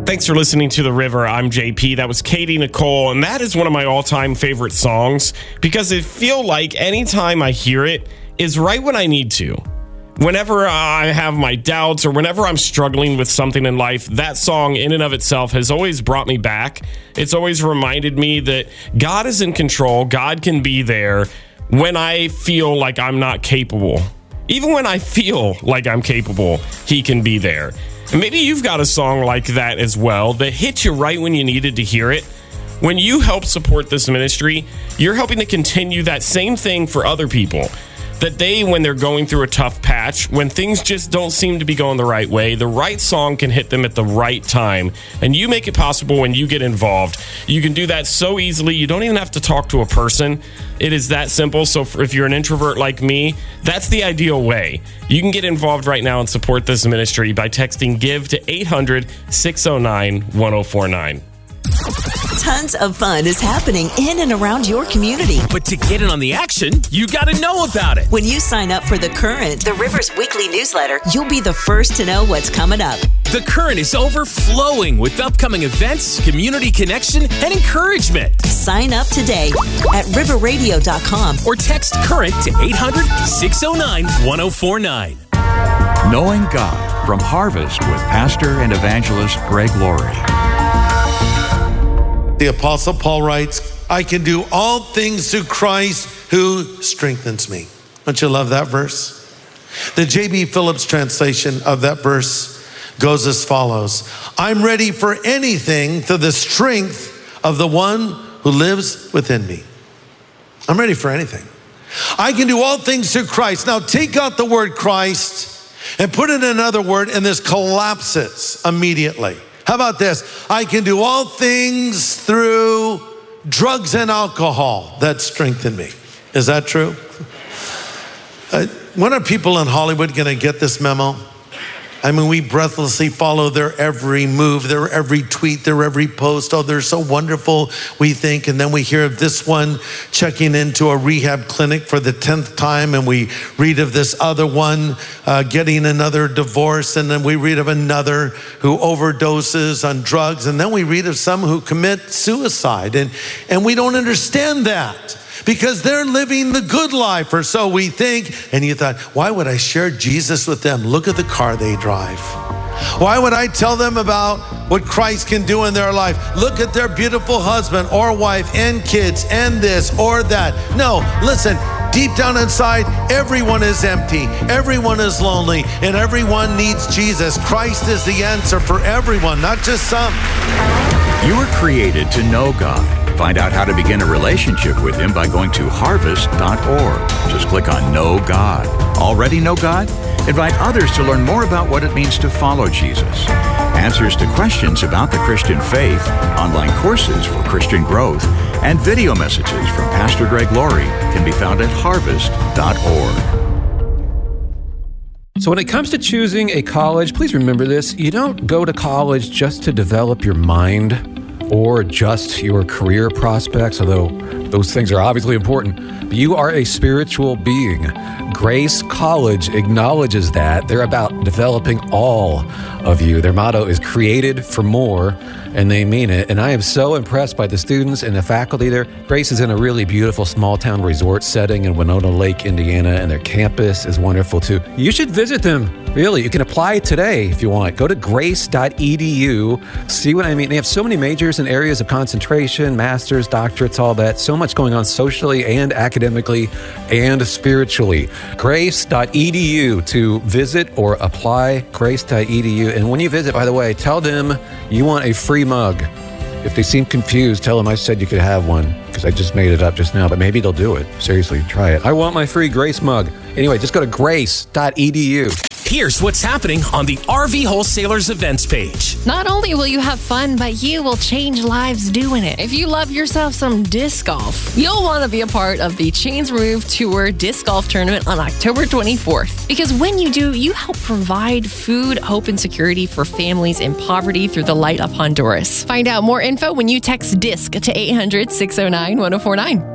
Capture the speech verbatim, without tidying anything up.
Thanks for listening to The River. I'm J P. That was Katie Nicole, and that is one of my all-time favorite songs because it feel like anytime I hear it is right when I need to. Whenever I have my doubts or whenever I'm struggling with something in life, that song in and of itself has always brought me back. It's always reminded me that God is in control. God can be there when I feel like I'm not capable. Even when I feel like I'm capable, he can be there. And maybe you've got a song like that as well that hit you right when you needed to hear it. When you help support this ministry, you're helping to continue that same thing for other people. That they, when they're going through a tough patch, when things just don't seem to be going the right way, the right song can hit them at the right time. And you make it possible when you get involved. You can do that so easily. You don't even have to talk to a person. It is that simple. So if you're an introvert like me, that's the ideal way. You can get involved right now and support this ministry by texting GIVE to eight hundred, six oh nine, one oh four nine. Tons of fun is happening in and around your community. But to get in on the action, you got to know about it. When you sign up for The Current, the River's weekly newsletter, you'll be the first to know what's coming up. The Current is overflowing with upcoming events, community connection, and encouragement. Sign up today at river radio dot com or text CURRENT to eight hundred, six oh nine, one oh four nine. Knowing God from Harvest with pastor and evangelist Greg Laurie. The Apostle Paul writes, I can do all things through Christ who strengthens me. Don't you love that verse? The J B Phillips translation of that verse goes as follows. I'm ready for anything through the strength of the one who lives within me. I'm ready for anything. I can do all things through Christ. Now take out the word Christ and put in another word, and this collapses immediately. How about this? I can do all things through drugs and alcohol that strengthen me. Is that true? Uh, when are people in Hollywood going to get this memo? I mean, we breathlessly follow their every move, their every tweet, their every post. Oh, they're so wonderful, we think. And then we hear of this one checking into a rehab clinic for the tenth time. And we read of this other one uh, getting another divorce. And then we read of another who overdoses on drugs. And then we read of some who commit suicide. And, and we don't understand that. Because they're living the good life, or so we think. And you thought, why would I share Jesus with them? Look at the car they drive. Why would I tell them about what Christ can do in their life? Look at their beautiful husband or wife and kids and this or that. No, listen, deep down inside, everyone is empty. Everyone is lonely, and everyone needs Jesus. Christ is the answer for everyone, not just some. You were created to know God. Find out how to begin a relationship with Him by going to harvest dot org. Just click on Know God. Already know God? Invite others to learn more about what it means to follow Jesus. Answers to questions about the Christian faith, online courses for Christian growth, and video messages from Pastor Greg Laurie can be found at harvest dot org. So when it comes to choosing a college, please remember this. You don't go to college just to develop your mind or just your career prospects, although those things are obviously important. But you are a spiritual being. Grace College acknowledges that. They're about developing all of you. Their motto is created for more, and they mean it. And I am so impressed by the students and the faculty there. Grace is in a really beautiful small-town resort setting in Winona Lake, Indiana, and their campus is wonderful too. You should visit them. Really, you can apply today if you want. Go to grace dot e d u. See what I mean? They have so many majors and areas of concentration, masters, doctorates, all that. So much going on socially and academically and spiritually. grace dot e d u to visit or apply. grace dot e d u. And when you visit, by the way, tell them you want a free mug. If they seem confused, tell them I said you could have one, because I just made it up just now, but maybe they'll do it. Seriously, try it. I want my free Grace mug. Anyway, just go to grace dot e d u. Here's what's happening on the R V Wholesalers events page. Not only will you have fun, but you will change lives doing it. If you love yourself some disc golf, you'll want to be a part of the Chains Removed Tour Disc Golf Tournament on October twenty-fourth. Because when you do, you help provide food, hope, and security for families in poverty through the light of Honduras. Find out more info when you text DISC to eight hundred, six oh nine, one oh four nine.